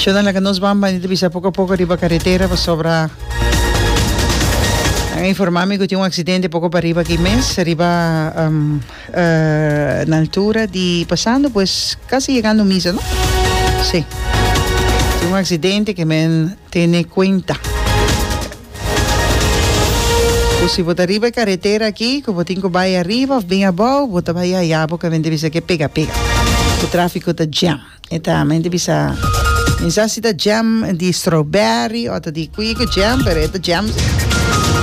Yo dan la que nos van a bisa poco a poco arriba carretera para sobra. Han informado que tiene un accidente poco para arriba aquí mes, arriba en altura de pasando, pues casi llegando a misa, ¿no? Sí. Tiene un accidente que me tiene cuenta. Pues si vos arriba carretera aquí, como tengo vaya arriba, bien abajo, vos vaya allá, porque me dice que pega. O tráfico está jam. Eta me dice, mensaje está jam de strawberry, o de quick jam, pero está jam.